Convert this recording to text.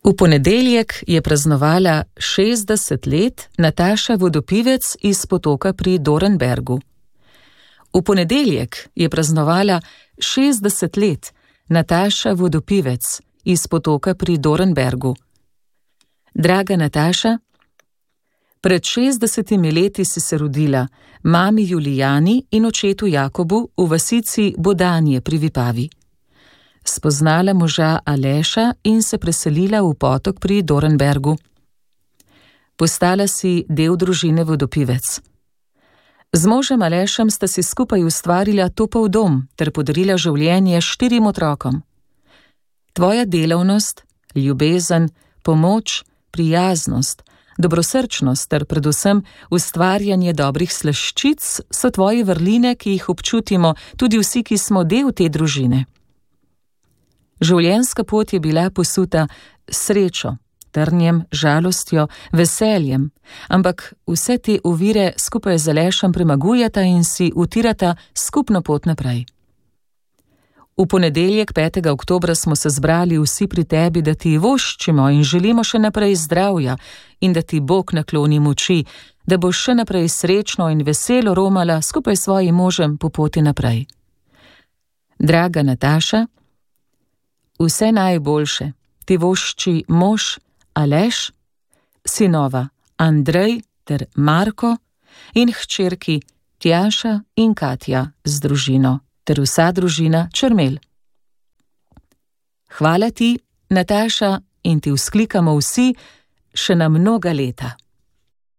V ponedeljek je praznovala 60 let Nataša Vodopivec iz Potoka pri Dornbergu. V ponedeljek je praznovala 60 let Nataša Vodopivec iz Potoka pri Dornbergu. Draga Nataša, pred 60 leti si se rodila mami Julijani in očetu Jakobu v vasici Bodanje pri Vipavi. Spoznala moža Aleša in se preselila v Potok pri Dornbergu. Postala si del družine Vodopivec. Z možem Alešem sta si skupaj ustvarila topel dom ter podarila življenje 4 otrokom. Tvoja delavnost, ljubezen, pomoč, prijaznost, dobrosrčnost ter predvsem ustvarjanje dobrih slaščic so tvoje vrline, ki jih občutimo tudi vsi, ki smo del te družine. Življenjska pot je bila posuta srečo, trnjem, žalostjo, veseljem, ampak vse te ovire skupaj z Alešem premagujeta in si utirata skupno pot naprej. V ponedeljek 5. oktobra smo se zbrali vsi pri tebi, da ti voščimo in želimo še naprej zdravja in da ti Bog nakloni moči, da boš še naprej srečno in veselo romala skupaj s svojim možem po poti naprej. Draga Nataša, vse najboljše ti vošči mož Aleš, sinova Andrej ter Marko in hčerki Tjaša in Katja z družino ter vsa družina Črmel. Hvala ti, Nataša, in ti vzklikamo vsi še na mnoga leta.